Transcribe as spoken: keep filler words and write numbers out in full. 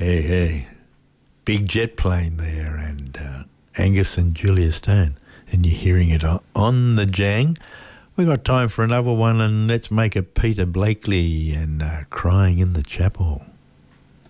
Hey, hey. Big jet plane there, and uh, Angus and Julia Stone. And you're hearing it on, on the Jang. We've got time for another one, and let's make it Peter Blakely and uh, Crying in the Chapel.